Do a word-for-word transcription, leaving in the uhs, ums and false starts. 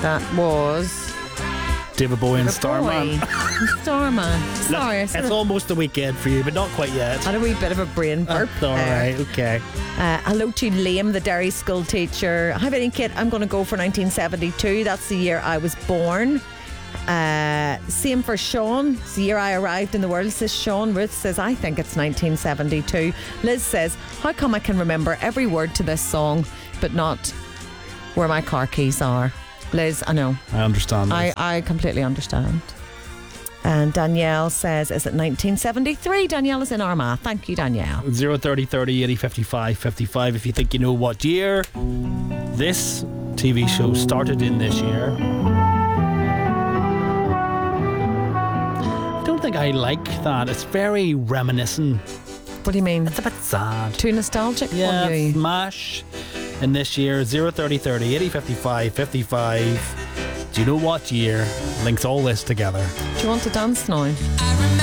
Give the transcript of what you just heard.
That was David Bowie and Starman. Starman. Sorry. Look, it's almost the weekend for you, but not quite yet. Had a wee bit of a brain burp. That's all right, okay. Uh, hello to Liam, the Derry school teacher. Hi, Benny Kit. I'm going to go for nineteen seventy-two. That's the year I was born. Uh, same for Sean. It's the year I arrived in the world, says Sean. Ruth says, I think it's nineteen seventy-two. Liz says, how come I can remember every word to this song, but not where my car keys are? Liz, I know. I understand. I, I completely understand. And Danielle says, is it nineteen seventy-three? Danielle is in Armagh. Thank you, Danielle. zero thirty thirty eighty fifty-five fifty-five if you think you know what year this T V show started in this year. I don't think I like that. It's very reminiscent. What do you mean? It's a bit sad. Too nostalgic Yeah, for you? MASH in this year. zero thirty thirty eighty fifty-five fifty-five. Do you know what year links all this together? Do you want to dance now?